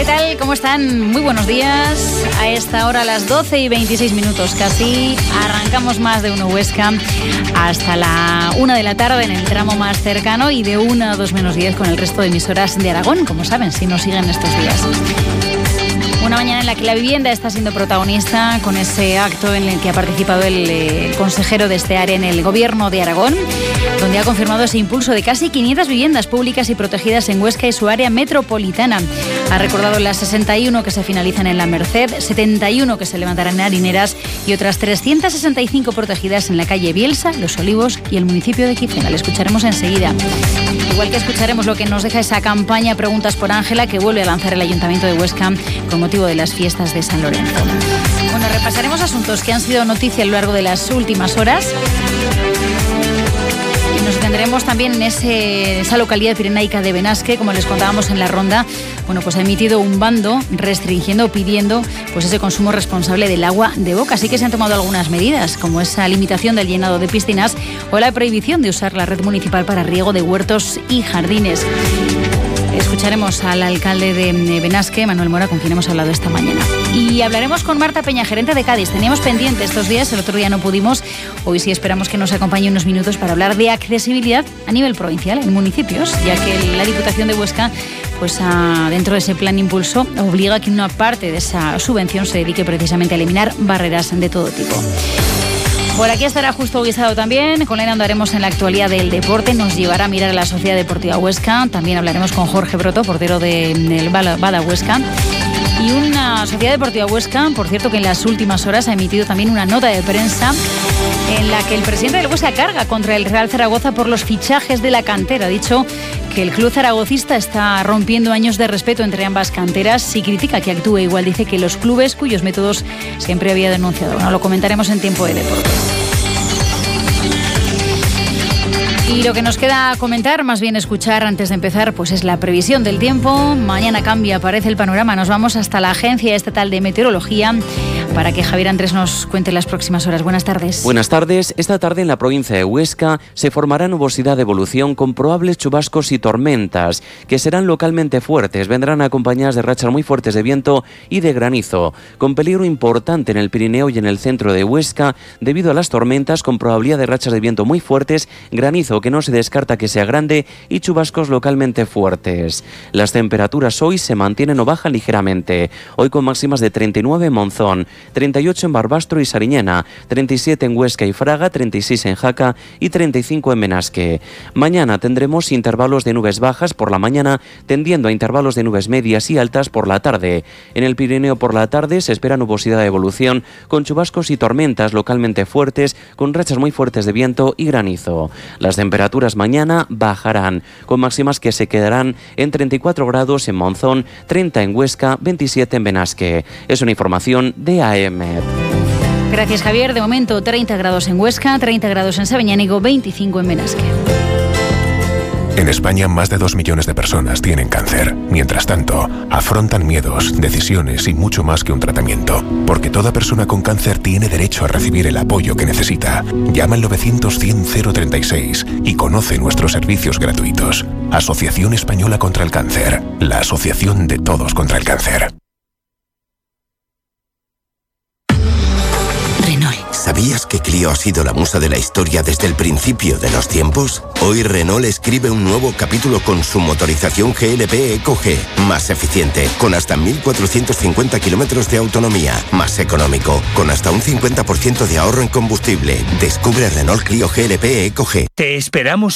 ¿Qué tal? ¿Cómo están? Muy buenos días. A esta hora, a las 12:26 casi, arrancamos Más de Uno Huesca hasta la 1 de la tarde en el tramo más cercano y de 1 a 2 menos 10 con el resto de emisoras de Aragón, como saben, si nos siguen estos días. Una mañana en la que la vivienda está siendo protagonista con ese acto en el que ha participado el consejero de este área en el Gobierno de Aragón, donde ha confirmado ese impulso de casi 500 viviendas públicas y protegidas en Huesca y su área metropolitana. Ha recordado las 61 que se finalizan en La Merced, 71 que se levantarán en Harineras y otras 365 protegidas en la calle Bielsa, Los Olivos y el municipio de Quicena. Le escucharemos enseguida. Igual que escucharemos lo que nos deja esa campaña Preguntas por Ángela que vuelve a lanzar el Ayuntamiento de Huesca con motivo de las fiestas de San Lorenzo. Bueno, repasaremos asuntos que han sido noticia a lo largo de las últimas horas. Y nos detendremos también en esa localidad pirenaica de Benasque, como les contábamos en la ronda. Bueno, pues ha emitido un bando restringiendo o pidiendo pues ese consumo responsable del agua de boca. Así que se han tomado algunas medidas, como esa limitación del llenado de piscinas o la prohibición de usar la red municipal para riego de huertos y jardines. Escucharemos al alcalde de Benasque, Manuel Mora, con quien hemos hablado esta mañana. Y hablaremos con Marta Peña, gerente de Cádiz. Teníamos pendiente estos días, el otro día no pudimos. Hoy sí esperamos que nos acompañe unos minutos para hablar de accesibilidad a nivel provincial en municipios, ya que la Diputación de Huesca, pues dentro de ese plan impulso, obliga a que una parte de esa subvención se dedique precisamente a eliminar barreras de todo tipo. Por aquí estará Justo Guisado también. Con él andaremos en la actualidad del deporte. Nos llevará a mirar a la Sociedad Deportiva Huesca. También hablaremos con Jorge Broto, portero del Bada Huesca. Y una Sociedad Deportiva Huesca, por cierto, que en las últimas horas ha emitido también una nota de prensa en la que el presidente del Huesca carga contra el Real Zaragoza por los fichajes de la cantera. Ha dicho que el club zaragocista está rompiendo años de respeto entre ambas canteras y critica que actúe igual. Dice que los clubes cuyos métodos siempre había denunciado. Bueno, lo comentaremos en Tiempo de Deportes. Y lo que nos queda comentar, más bien escuchar antes de empezar, pues es la previsión del tiempo. Mañana cambia, aparece el panorama. Nos vamos hasta la Agencia Estatal de Meteorología para que Javier Andrés nos cuente las próximas horas. Buenas tardes. Buenas tardes. Esta tarde en la provincia de Huesca se formará nubosidad de evolución con probables chubascos y tormentas que serán localmente fuertes. Vendrán acompañadas de rachas muy fuertes de viento y de granizo, con peligro importante en el Pirineo y en el centro de Huesca debido a las tormentas, con probabilidad de rachas de viento muy fuertes, granizo que no se descarta que sea grande y chubascos localmente fuertes. Las temperaturas hoy se mantienen o bajan ligeramente. Hoy con máximas de 39 en Monzón, 38 en Barbastro y Sariñena, 37 en Huesca y Fraga, 36 en Jaca y 35 en Benasque. Mañana tendremos intervalos de nubes bajas por la mañana, tendiendo a intervalos de nubes medias y altas por la tarde. En el Pirineo por la tarde se espera nubosidad de evolución con chubascos y tormentas localmente fuertes, con rachas muy fuertes de viento y granizo. Las temperaturas mañana bajarán, con máximas que se quedarán en 34 grados en Monzón, 30 en Huesca, 27 en Benasque. Es una información de AEMET. Gracias, Javier. De momento 30 grados en Huesca, 30 grados en Sabeñánigo, 25 en Benasque. En España, más de 2 millones de personas tienen cáncer. Mientras tanto, afrontan miedos, decisiones y mucho más que un tratamiento. Porque toda persona con cáncer tiene derecho a recibir el apoyo que necesita. Llama al 900-100-036 y conoce nuestros servicios gratuitos. Asociación Española contra el Cáncer. La asociación de todos contra el cáncer. ¿Sabías que Clio ha sido la musa de la historia desde el principio de los tiempos? Hoy Renault escribe un nuevo capítulo con su motorización GLP EcoG, más eficiente, con hasta 1.450 kilómetros de autonomía, más económico, con hasta un 50% de ahorro en combustible. Descubre Renault Clio GLP EcoG. Te esperamos